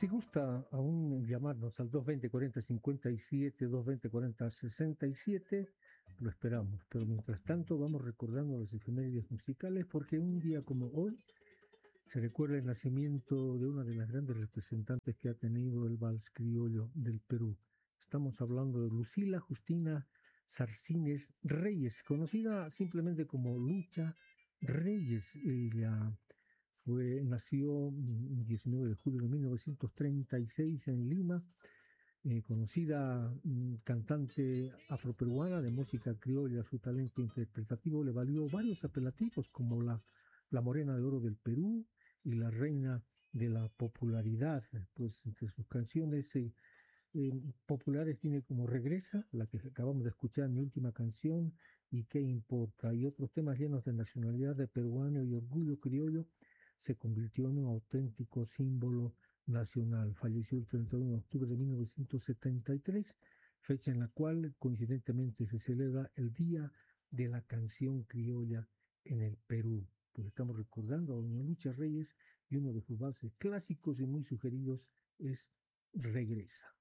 Si gusta aún llamarnos al 220-40-57, 220-40-67, lo esperamos. Pero mientras tanto vamos recordando las efemérides musicales porque un día como hoy se recuerda el nacimiento de una de las grandes representantes que ha tenido el vals criollo del Perú. Estamos hablando de Lucila Justina Sarcines Reyes, conocida simplemente como Lucha Reyes. Ella nació el 19 de julio de 1936 en Lima, conocida cantante afroperuana de música criolla. Su talento interpretativo le valió varios apelativos como la Morena de Oro del Perú y la Reina de la Popularidad. Pues entre sus canciones populares tiene como Regresa, la que acabamos de escuchar, Mi Última Canción, y ¿Qué importa? Y otros temas llenos de nacionalidad de peruano y orgullo criollo. Se convirtió en un auténtico símbolo nacional. Falleció el 31 de octubre de 1973, fecha en la cual coincidentemente se celebra el Día de la Canción Criolla en el Perú. Pues estamos recordando a doña Lucha Reyes y uno de sus valses clásicos y muy sugeridos es Regresa.